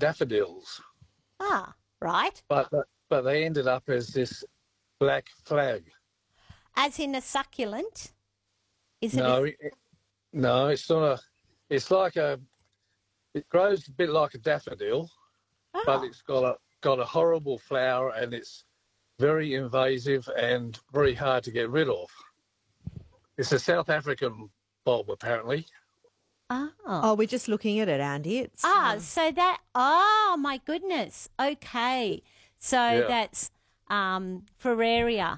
daffodils, Ah, right. but they ended up as this black flag. As in a succulent? Is it No, no, it's not a. It's like a. It grows a bit like a daffodil, but Oh, it's got a horrible flower, and it's very invasive and very hard to get rid of. It's a South African bulb, apparently. Oh, we're just looking at it, Andy. It's so that, oh my goodness. Okay. So Yeah. that's Ferraria.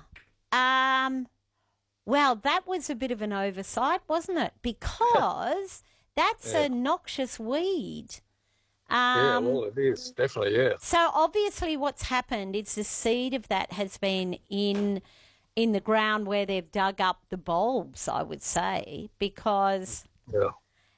Well, that was a bit of an oversight, wasn't it? Because that's a noxious weed. Yeah, well, it is definitely. Yeah. So obviously what's happened is the seed of that has been in the ground where they've dug up the bulbs, I would say, because Yeah.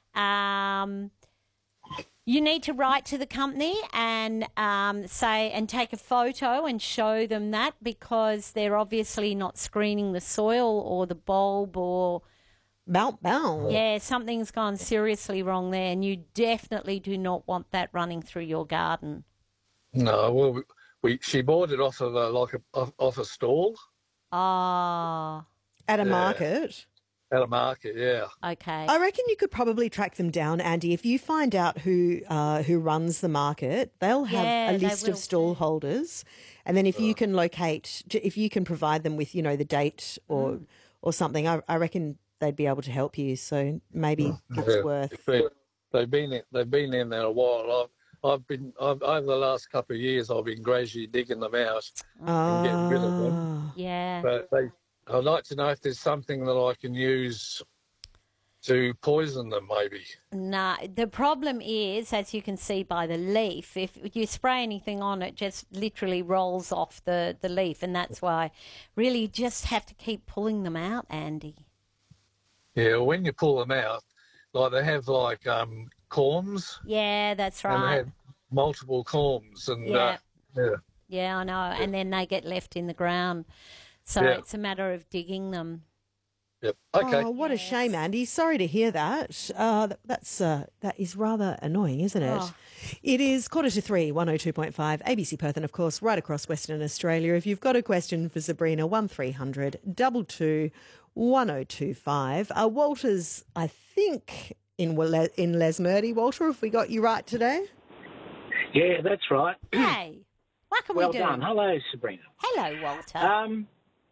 you need to write to the company and say and take a photo and show them that, because they're obviously not screening the soil or the bulb, or something's gone seriously wrong there, and you definitely do not want that running through your garden. No, well, she bought it off of off a stall Ah, at a market. at a market. Yeah. okay. I reckon you could probably track them down, Andy. If you find out who runs the market, they'll have Yeah, a they list will of stall holders, and then if you can if you can provide them with, the date or something, I reckon they'd be able to help you. So maybe it's worth. They've been in there a while. I've been over the last couple of years. I've been gradually digging them out and getting rid of them. Yeah. But I'd like to know if there's something that I can use to poison them, maybe. No, the problem is, as you can see by the leaf, if you spray anything on it, just literally rolls off the leaf, and that's why really you just have to keep pulling them out, Andy. Yeah, when you pull them out, like they have corms. Yeah, that's And they right. have multiple corms. And, Yeah. yeah. Yeah, I know. And then they get left in the ground. So it's a matter of digging them. Yep. Okay. Oh, what a shame, Andy. Sorry to hear that. That is rather annoying, isn't it? Oh. It is 2:45, 102.5 ABC Perth, and of course right across Western Australia. If you've got a question for Sabrina, 1300 22 1025. Walter's, I think, in Lesmurdy. Walter, have we got you right today? Yeah, that's right. Hey, what can Well we do? done. Hello, Sabrina. Hello, Walter.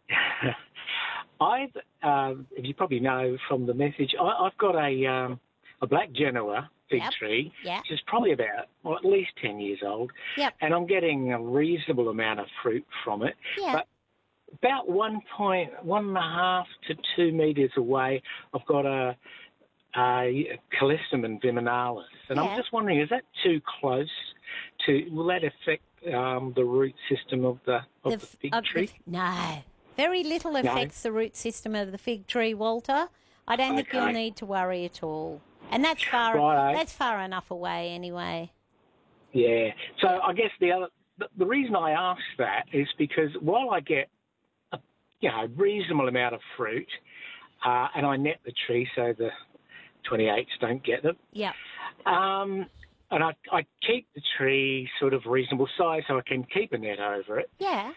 If you probably know from the message, I've got a black Genoa fig tree, Yep. which is probably about, at least 10 years old. Yep. And I'm getting a reasonable amount of fruit from it. Yeah. But about 1.5 to 2 metres away, I've got a Callistemon viminalis. And I'm just wondering, is that too close will that affect the root system of the fig tree? No. Very little affects the root system of the fig tree, Walter. I don't think you'll need to worry at all. And that's far enough away anyway. Yeah. So I guess the reason I ask that is because while I get a reasonable amount of fruit, and I net the tree so the 28s don't get them. Yeah. And I keep the tree sort of reasonable size so I can keep a net over it. Yeah.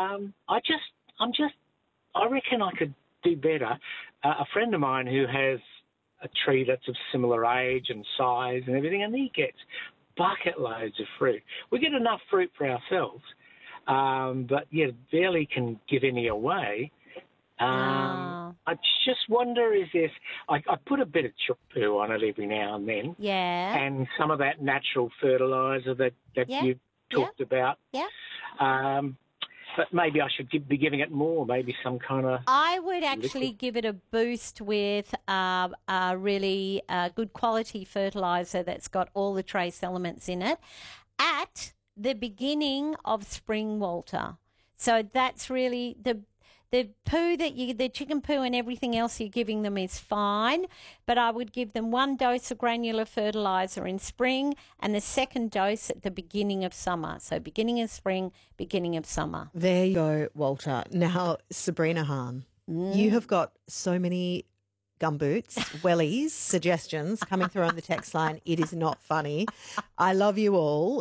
I reckon I could do better. A friend of mine who has a tree that's of similar age and size and everything, and he gets bucket loads of fruit. We get enough fruit for ourselves, but barely can give any away. I just wonder, I put a bit of chook poo on it every now and then. Yeah. And some of that natural fertiliser that you talked about. Yeah. But maybe I should be giving it more, maybe some kind of... I would actually give it a boost with a really good quality fertiliser that's got all the trace elements in it at the beginning of spring, Walter. So that's really the poo the chicken poo and everything else you're giving them is fine, but I would give them 1 dose of granular fertiliser in spring and the second dose at the beginning of summer. So beginning of spring, beginning of summer. There you go, Walter. Now, Sabrina Hahn, you have got so many gumboots, wellies, suggestions coming through on the text line. It is not funny. I love you all.